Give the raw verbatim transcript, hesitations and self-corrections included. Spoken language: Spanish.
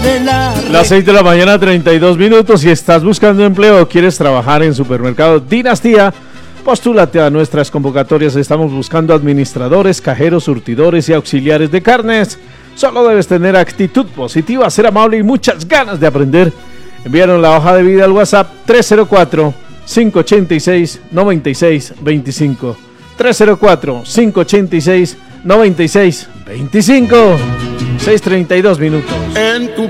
de la... Las seis de la mañana, treinta y dos minutos. Si estás buscando empleo o quieres trabajar en Supermercado Dinastía, postúlate a nuestras convocatorias. Estamos buscando administradores, cajeros, surtidores y auxiliares de carnes. Solo debes tener actitud positiva, ser amable y muchas ganas de aprender. Envíanos la hoja de vida al WhatsApp tres cero cuatro, cinco ocho seis, nueve seis dos cinco. tres cero cuatro, cinco ocho seis, nueve seis dos cinco. seis treinta y dos minutos. En tu